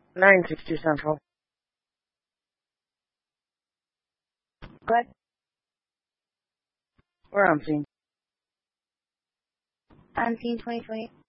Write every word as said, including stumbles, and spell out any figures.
nine six two Central. Good. We're on scene. On scene twenty twenty.